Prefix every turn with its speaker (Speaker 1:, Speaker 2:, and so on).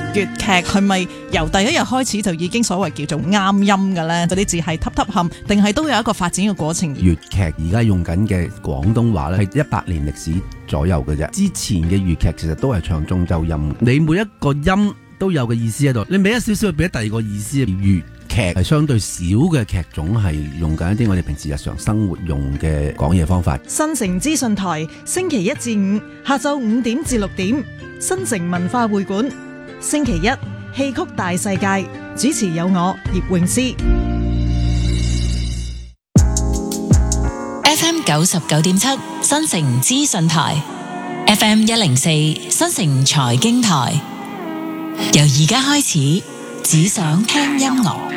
Speaker 1: 粵劇係咪由第一日開始就已經所謂叫做啱音嘅呢？嗰啲字係揼揼冚，定係都有一個發展嘅過程？
Speaker 2: 粵劇而家用緊嘅廣東話咧，係100年歷史左右嘅啫。之前嘅粵劇其實都係唱中州音，你每一個音都有個意思喺度，你俾一少少俾第二個意思。粵劇係相對少嘅劇種係用緊一啲我哋平時日常生活用嘅講嘢方法。
Speaker 1: 新城資訊台星期1至5下晝5點至6點，新城文化會館。星期一戲曲大世界，主持有我葉詠詩。
Speaker 3: FM 99.7新城資訊台， FM 104新城財經台。由而家開始，只想聽音樂。